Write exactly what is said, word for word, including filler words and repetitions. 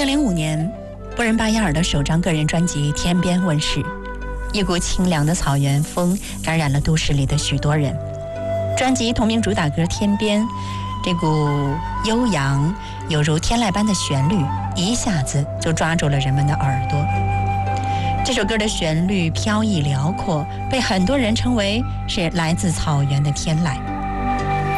零零五年，布仁巴亚尔的首张个人专辑《天边》问世，一股清凉的草原风感染了都市里的许多人。专辑同名主打歌《天边》，这股悠扬有如天籁般的旋律，一下子就抓住了人们的耳朵。这首歌的旋律飘逸辽阔，被很多人称为是来自草原的天籁。